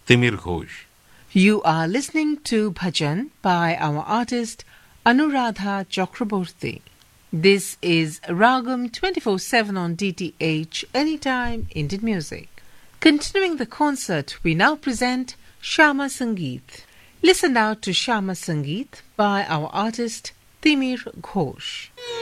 Timir Ghosh. You are listening to Bhajan by our artist Anuradha Chakraborty. This is Ragam 24/7 on DTH Anytime Indian Music. Continuing the concert, we now present Shama Sangeet. Listen now to Shama Sangeet by our artist Timir Ghosh.